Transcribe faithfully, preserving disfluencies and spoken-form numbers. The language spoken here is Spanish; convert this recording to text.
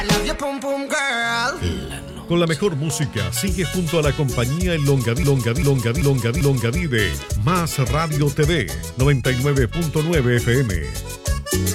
Con la mejor música, sigue junto a la compañía en Longaví, Longaví, Longaví, Longaví, Longaví de Más Radio T V, noventa y nueve punto nueve F M.